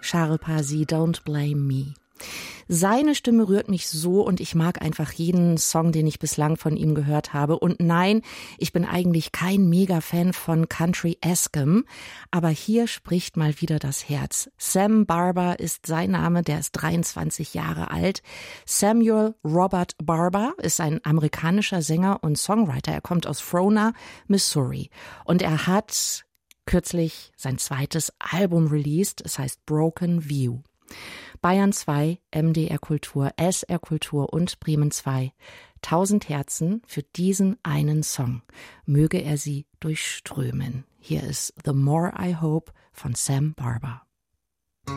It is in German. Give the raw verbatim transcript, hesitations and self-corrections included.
Charles Pasi, Don't Blame Me. Seine Stimme rührt mich so und ich mag einfach jeden Song, den ich bislang von ihm gehört habe. Und nein, ich bin eigentlich kein Mega-Fan von Country-eskem, aber hier spricht mal wieder das Herz. Sam Barber ist sein Name, der ist dreiundzwanzig Jahre alt. Samuel Robert Barber ist ein amerikanischer Sänger und Songwriter. Er kommt aus Frona, Missouri. Und er hat kürzlich sein zweites Album released, es heißt Broken View. Bayern zwei, M D R Kultur, S R Kultur und Bremen zwei. Tausend Herzen für diesen einen Song. Möge er sie durchströmen. Hier ist The More I Hope von Sam Barber.